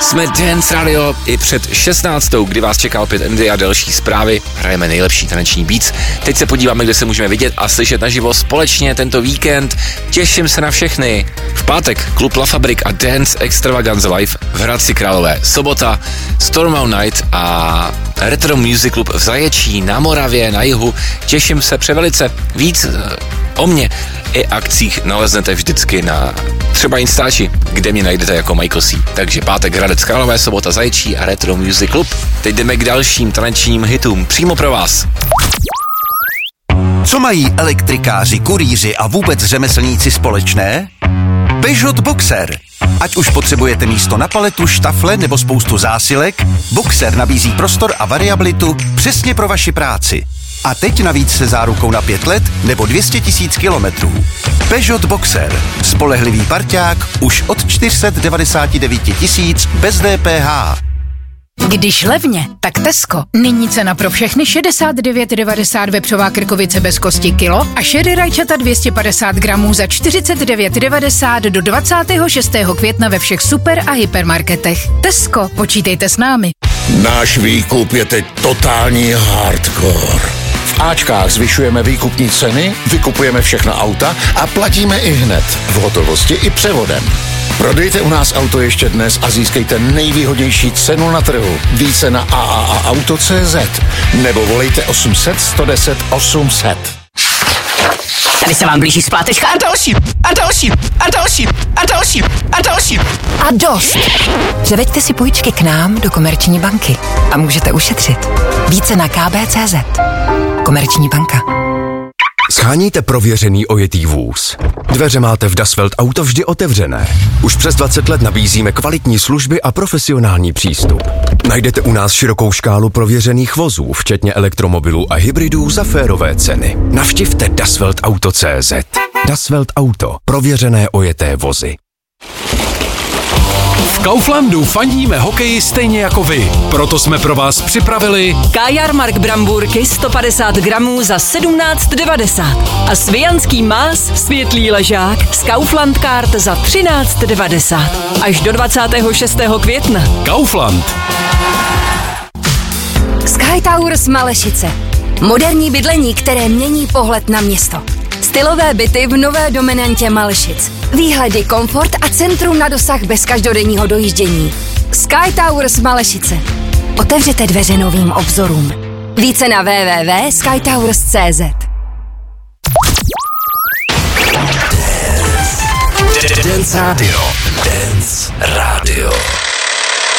Jsme Dance Radio i před 16. kdy vás čeká opět Andy a další zprávy. Hrajeme nejlepší taneční beats. Teď se podíváme, kde se můžeme vidět a slyšet naživo společně tento víkend. Těším se na všechny. V pátek klub La Fabrik a Dance Extravaganza Live v Hradci Králové. Sobota Stormount Night a Retro Music Club v Zaječí, na Moravě, na jihu. Těším se převelice. Víc o mě i akcích naleznete vždycky na třeba Instači, kde mě najdete jako Majkosí. Takže pátek Hradec Králové, sobota Zaječí a Retro Music Club. Teď jdeme k dalším tanečním hitům přímo pro vás. Co mají elektrikáři, kurýři a vůbec řemeslníci společné? Peugeot Boxer. Ať už potřebujete místo na paletu, štafle nebo spoustu zásilek, Boxer nabízí prostor a variabilitu přesně pro vaši práci. A teď navíc se zárukou na 5 let nebo 200 000 kilometrů. Peugeot Boxer. Spolehlivý parťák už od 499 000 bez DPH. Když levně, tak Tesco. Nyní cena pro všechny 69,90 vepřová krkovice bez kosti kilo a sherry rajčata 250 gramů za 49,90 do 26. května ve všech super a hypermarketech. Tesco, počítejte s námi. Náš výkup je teď totální hardcore. V Ačkách zvyšujeme výkupní ceny, vykupujeme všechna auta a platíme i hned, v hotovosti i převodem. Prodejte u nás auto ještě dnes a získejte nejvýhodnější cenu na trhu. Více na AAAauto.cz nebo volejte 800 110 800. Tady se vám blíží splátečka a další, a další, a další, a další, a další. A dost! Převeďte si půjčky k nám do Komerční banky a můžete ušetřit. Více na kb.cz. Komerční banka. Sháníte prověřený ojetý vůz. Dveře máte v Das Welt Auto vždy otevřené. Už přes 20 let nabízíme kvalitní služby a profesionální přístup. Najdete u nás širokou škálu prověřených vozů, včetně elektromobilů a hybridů za férové ceny. Navštivte dasweltauto.cz. Das Welt Auto. Prověřené ojeté vozy. V Kauflandu fandíme hokeji stejně jako vy. Proto jsme pro vás připravili Kajarmark brambůrky 150 gramů za 17,90 a svijanský más světlý ležák z Kaufland Card za 13,90 až do 26. května. Kaufland. Sky Towers Malešice. Moderní bydlení, které mění pohled na město. Stylové byty v nové dominantě Malešic. Výhledy, komfort a centrum na dosah bez každodenního dojíždění. Sky Towers Malešice. Otevřete dveře novým obzorům. Více na www.skytowers.cz. Dance Radio. Dance Radio.